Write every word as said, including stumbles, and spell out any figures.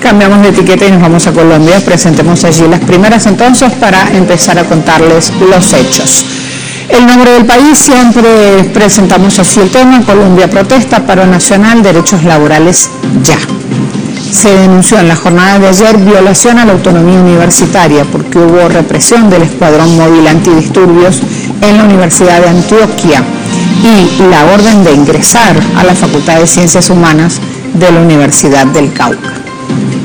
Cambiamos de etiqueta y nos vamos a Colombia. Presentemos allí las primeras entonces para empezar a contarles los hechos. El nombre del país, siempre presentamos así el tema. Colombia protesta, paro nacional, derechos laborales ya. Se denunció en la jornada de ayer violación a la autonomía universitaria porque hubo represión del escuadrón móvil antidisturbios en la Universidad de Antioquia y la orden de ingresar a la Facultad de Ciencias Humanas de la Universidad del Cauca.